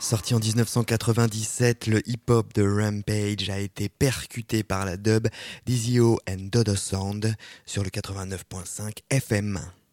Sorti en 1997, le hip-hop de Rampage a été percuté par la dub d'Izio and Dodo Sound sur le 89.5 FM.